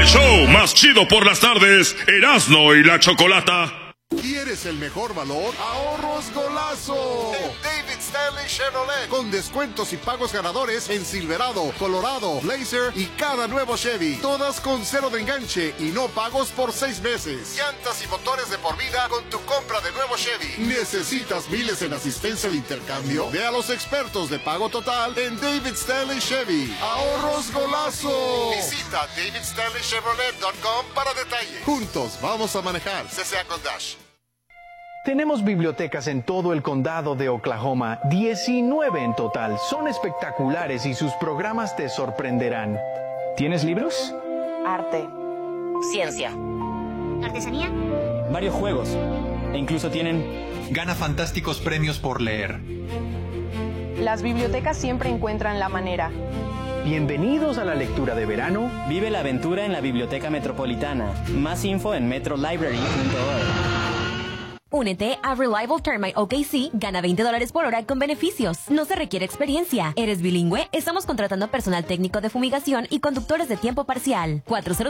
show más chido por las tardes, Erasmo y la Chocolata. ¿Quieres el mejor valor? ¡Ahorros Golazo! En David Stanley Chevrolet. Con descuentos y pagos ganadores en Silverado, Colorado, Blazer y cada nuevo Chevy. Todas con cero de enganche y no pagos por 6 meses. Llantas y motores de por vida con tu compra de nuevo Chevy. ¿Necesitas miles en asistencia de intercambio? Ve a los expertos de pago total en David Stanley Chevy. ¡Ahorros Golazo! Visita davidstanleychevrolet.com para detalle. Juntos vamos a manejar. CCA con Dash. Tenemos bibliotecas en todo el condado de Oklahoma, 19 en total. Son espectaculares y sus programas te sorprenderán. ¿Tienes libros? Arte. Ciencia. ¿Artesanía? Varios juegos. E incluso tienen... Gana fantásticos premios por leer. Las bibliotecas siempre encuentran la manera. Bienvenidos a la lectura de verano. Vive la aventura en la Biblioteca Metropolitana. Más info en metrolibrary.org. Únete a Reliable Termite OKC, gana $20 por hora con beneficios. No se requiere experiencia. ¿Eres bilingüe? Estamos contratando personal técnico de fumigación y conductores de tiempo parcial.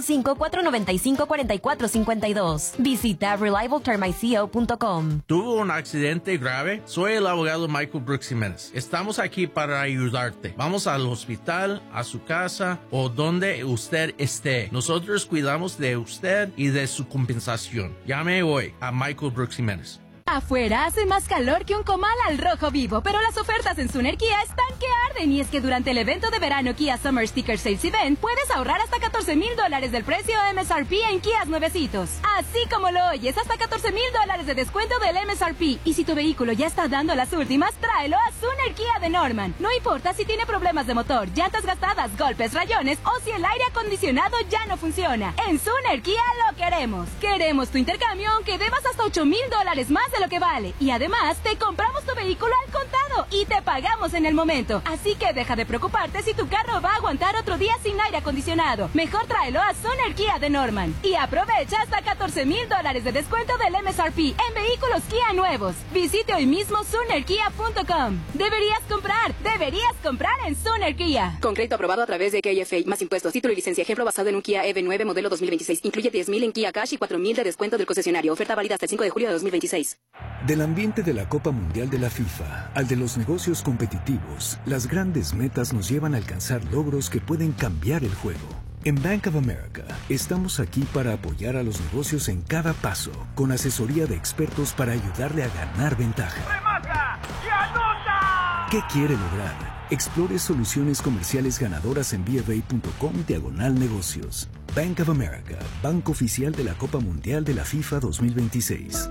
405-495-4452. Visita reliabletermiteco.com. ¿Tuvo un accidente grave? Soy el abogado Michael Brooks Jiménez. Estamos aquí para ayudarte. Vamos al hospital, a su casa o donde usted esté. Nosotros cuidamos de usted y de su compensación. Llame hoy a Michael Brooks Jiménez. Afuera hace más calor que un comal al rojo vivo, pero las ofertas en Suner Kia están que arden. Y es que durante el evento de verano Kia Summer Sticker Sales Event puedes ahorrar hasta $14,000 del precio MSRP en Kias nuevecitos. Así como lo oyes, hasta $14,000 de descuento del MSRP. Y si tu vehículo ya está dando las últimas, tráelo a Suner Kia de Norman. No importa si tiene problemas de motor, llantas gastadas, golpes, rayones o si el aire acondicionado ya no funciona. En Suner Kia lo queremos. Queremos tu intercambio aunque debas hasta $8,000 más de lo que vale. Y además, te compramos tu vehículo al contado y te pagamos en el momento. Así que deja de preocuparte si tu carro va a aguantar otro día sin aire acondicionado. Mejor tráelo a Suner Kia de Norman. Y aprovecha hasta $14,000 de descuento del MSRP en vehículos Kia nuevos. Visite hoy mismo SunerKia.com. Deberías comprar en Suner Kia. Con crédito aprobado a través de KFA, más impuestos, título y licencia. Ejemplo basado en un Kia EV9 modelo 2026. Incluye $10,000 en Kia Cash y $4,000 de descuento del concesionario. Oferta válida hasta el 5 de julio de 2026. Del ambiente de la Copa Mundial de la FIFA al de los negocios competitivos, las grandes metas nos llevan a alcanzar logros que pueden cambiar el juego. En Bank of America, estamos aquí para apoyar a los negocios en cada paso, con asesoría de expertos para ayudarle a ganar ventaja. ¡Remata y anota! ¿Qué quiere lograr? Explore soluciones comerciales ganadoras en bfa.com/negocios. Bank of America, banco oficial de la Copa Mundial de la FIFA 2026.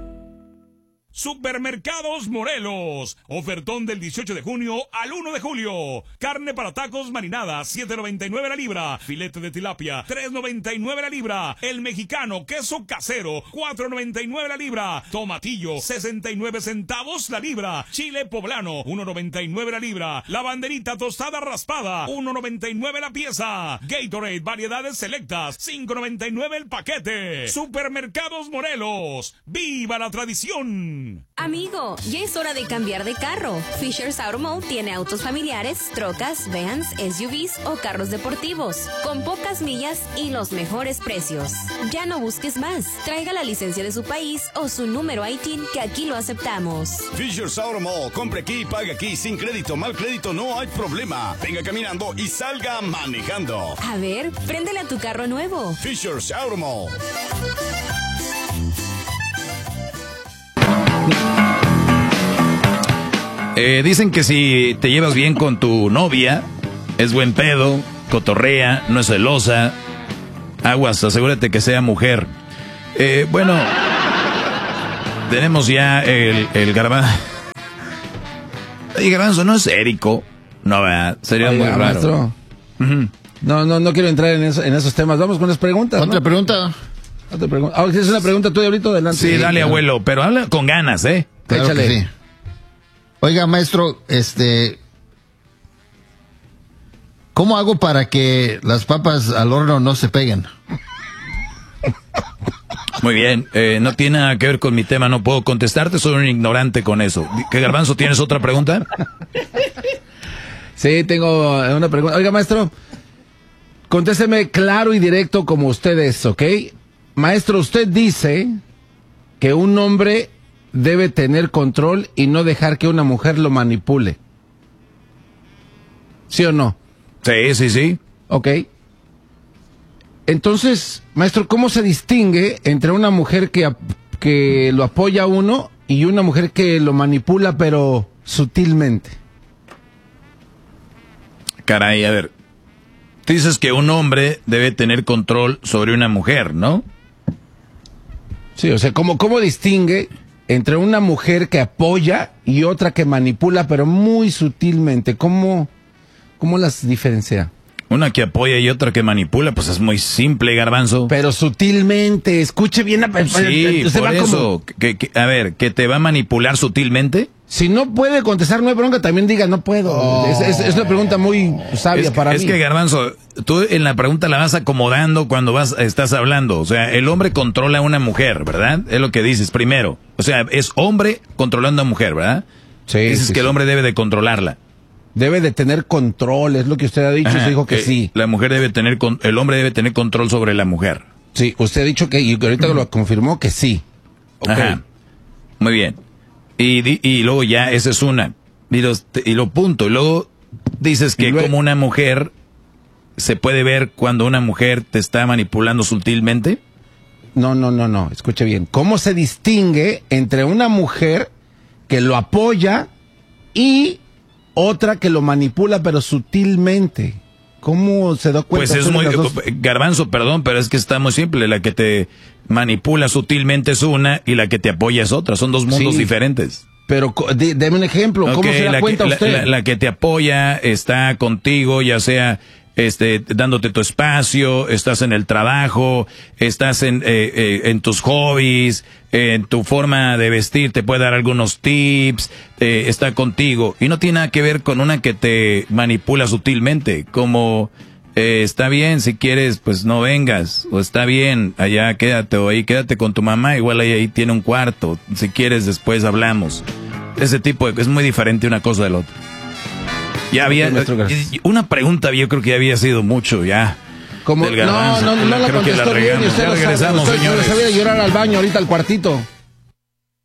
Supermercados Morelos. Ofertón del 18 de junio al 1 de julio. Carne para tacos marinada, $7.99 la libra. Filete de tilapia, $3.99 la libra. El mexicano, queso casero, $4.99 la libra. Tomatillo, 69 centavos la libra. Chile poblano, $1.99 la libra. La banderita tostada raspada, $1.99 la pieza. Gatorade, variedades selectas, $5.99 el paquete. Supermercados Morelos. ¡Viva la tradición! Amigo, ya es hora de cambiar de carro. Fisher's Auto Mall tiene autos familiares, trocas, vans, SUVs o carros deportivos, con pocas millas y los mejores precios. Ya no busques más. Traiga la licencia de su país o su número ITIN, que aquí lo aceptamos. Fisher's Auto Mall. Compre aquí y pague aquí. Sin crédito, mal crédito, no hay problema. Venga caminando y salga manejando. A ver, préndele a tu carro nuevo. Fisher's Auto Mall. Dicen que si te llevas bien con tu novia, es buen pedo, cotorrea, no es celosa. Aguas, asegúrate que sea mujer. Bueno, tenemos ya el garbanzo. Oye, garbanzo, ¿no es Érico? No, ¿verdad? Sería muy raro. Maestro. No quiero entrar en esos temas. Vamos con las preguntas. ¿Otra pregunta? Otra pregunta. Ah, ¿es una pregunta tú, Diablito? Adelante. Sí, dale, abuelo, pero habla con ganas, ¿eh? Claro. Échale. Que sí. Oiga, maestro, ¿cómo hago para que las papas al horno no se peguen? Muy bien, no tiene nada que ver con mi tema, no puedo contestarte, soy un ignorante con eso. ¿Qué, Garbanzo, tienes otra pregunta? Sí, tengo una pregunta. Oiga, maestro, Contésteme claro y directo como usted es, ¿ok? Maestro, usted dice que un hombre debe tener control y no dejar que una mujer lo manipule. ¿Sí o no? Sí. Ok. Entonces, maestro, ¿cómo se distingue entre una mujer que lo apoya a uno y una mujer que lo manipula pero sutilmente? Caray, a ver. Tú dices que un hombre debe tener control sobre una mujer, ¿no? Sí, o sea, ¿cómo distingue entre una mujer que apoya y otra que manipula pero muy sutilmente? ¿Cómo las diferencia? Una que apoya y otra que manipula, pues es muy simple, Garbanzo. Pero sutilmente, escuche bien. Sí, por eso, a ver, ¿que te va a manipular sutilmente? Si no puede contestar, no hay bronca, también diga, no puedo. Es una pregunta muy sabia para mí. Es que, Garbanzo, tú en la pregunta la vas acomodando cuando estás hablando. O sea, el hombre controla a una mujer, ¿verdad? Es lo que dices primero. O sea, es hombre controlando a una mujer, ¿verdad? Sí. Dices que el hombre debe de controlarla. Debe de tener control, es lo que usted ha dicho. Usted dijo que sí. El hombre debe tener control sobre la mujer. Sí, usted ha dicho que, y ahorita lo confirmó que sí. Okay. Ajá. Muy bien. Y luego ya, esa es una. Y lo punto. Y luego dices que como una mujer se puede ver cuando una mujer te está manipulando sutilmente. No. Escuche bien. ¿Cómo se distingue entre una mujer que lo apoya y otra que lo manipula pero sutilmente? ¿Cómo se da cuenta? Pues es muy... Garbanzo, perdón, pero es que está muy simple. La que te manipula sutilmente es una y la que te apoya es otra. Son dos mundos diferentes. Pero deme un ejemplo. ¿Cómo se da cuenta usted? La que te apoya está contigo, ya sea dándote tu espacio, estás en el trabajo, estás en tus hobbies, en tu forma de vestir, te puede dar algunos tips, está contigo. Y no tiene nada que ver con una que te manipula sutilmente, como está bien, si quieres, pues no vengas, o está bien, allá quédate, o ahí quédate con tu mamá, igual ahí tiene un cuarto, si quieres después hablamos. Ese tipo es muy diferente una cosa del otro. Ya había una pregunta, yo creo que ya había sido mucho ya. No la contestó bien y usted lo sabe. Usted se había de llorar al baño ahorita al cuartito.